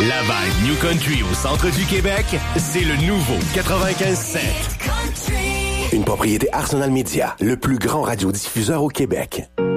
La vague New Country au centre du Québec, c'est le nouveau 95.7. Une propriété Arsenal Media, le plus grand radiodiffuseur au Québec.